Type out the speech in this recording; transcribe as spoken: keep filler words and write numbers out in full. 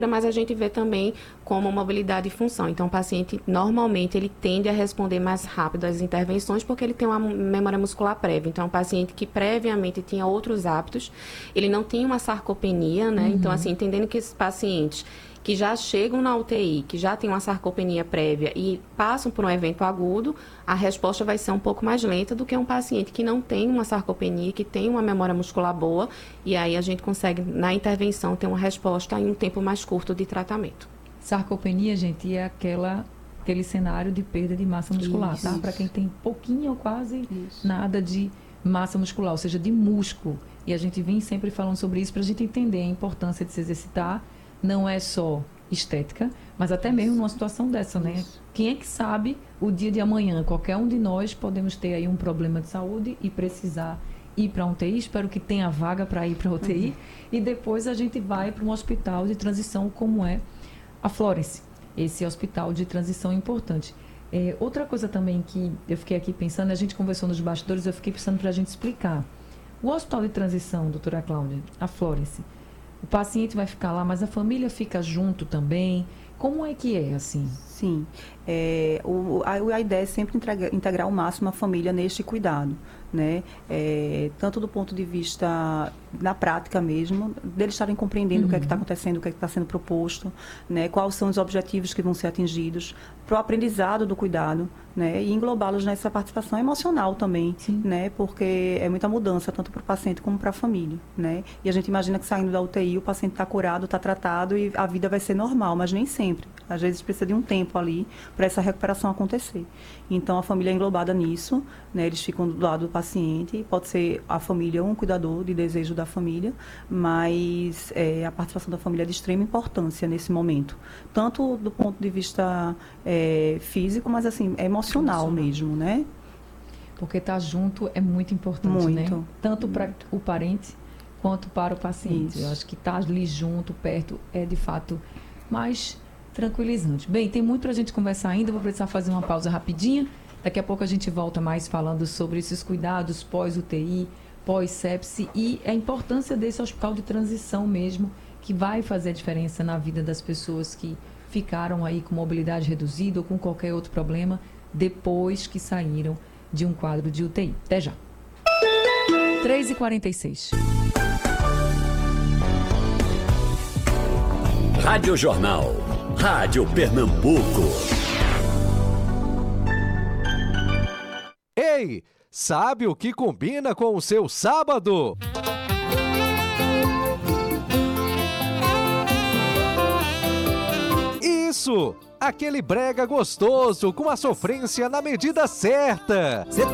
mas a gente vê também como mobilidade e função. Então, o paciente, normalmente, ele tende a responder mais rápido às intervenções porque ele tem uma memória muscular prévia. Então, é um paciente que previamente tinha outros hábitos, ele não tinha uma sarcopenia, né? Uhum. Então, assim, entendendo que esses pacientes que já chegam na U T I, que já têm uma sarcopenia prévia e passam por um evento agudo, a resposta vai ser um pouco mais lenta do que um paciente que não tem uma sarcopenia, que tem uma memória muscular boa, e aí a gente consegue, na intervenção, ter uma resposta em um tempo mais curto de tratamento. Sarcopenia, gente, é aquela, aquele cenário de perda de massa muscular, Isso. tá? Para quem tem pouquinho ou quase Isso. nada de massa muscular, ou seja, de músculo. E a gente vem sempre falando sobre isso para a gente entender a importância de se exercitar. Não é só estética, mas até mesmo numa situação dessa, né? Isso. Quem é que sabe o dia de amanhã? Qualquer um de nós podemos ter aí um problema de saúde e precisar ir para um U T I. Espero que tenha vaga para ir para a U T I. Uhum. E depois a gente vai para um hospital de transição como é a Florence. Esse hospital de transição é importante. É, outra coisa também que eu fiquei aqui pensando, a gente conversou nos bastidores, eu fiquei pensando para a gente explicar. O hospital de transição, doutora Cláudia, a Florence, o paciente vai ficar lá, mas a família fica junto também. Como é que é, assim? Sim. É, o, a, a ideia é sempre integrar, integrar ao máximo a família neste cuidado, né? É, tanto do ponto de vista, na prática mesmo, deles estarem compreendendo uhum. o que é que está acontecendo, o que é que está sendo proposto, né? Quais são os objetivos que vão ser atingidos, para o aprendizado do cuidado, né? E englobá-los nessa participação emocional também, Sim. né? Porque é muita mudança, tanto para o paciente como para a família, né? E a gente imagina que saindo da U T I, o paciente está curado, está tratado e a vida vai ser normal, mas nem sempre. Às vezes precisa de um tempo ali para essa recuperação acontecer. Então, a família é englobada nisso, né? Eles ficam do lado do paciente, pode ser a família um cuidador de desejo da família, mas é, a participação da família é de extrema importância nesse momento. Tanto do ponto de vista é, físico, mas assim, é emocional, emocional mesmo, né? Porque estar junto é muito importante, muito, né? Tanto para o parente quanto para o paciente. Isso. Eu acho que estar ali junto, perto, é de fato mais tranquilizante. Bem, tem muito para a gente conversar ainda, vou precisar fazer uma pausa rapidinha. Daqui a pouco a gente volta mais falando sobre esses cuidados pós-U T I, pós-sepse e a importância desse hospital de transição mesmo, que vai fazer a diferença na vida das pessoas que ficaram aí com mobilidade reduzida ou com qualquer outro problema depois que saíram de um quadro de U T I. Até já. três e quarenta e seis. Rádio Jornal. Rádio Pernambuco. Ei, sabe o que combina com o seu sábado? Isso! Aquele brega gostoso com a sofrência na medida certa.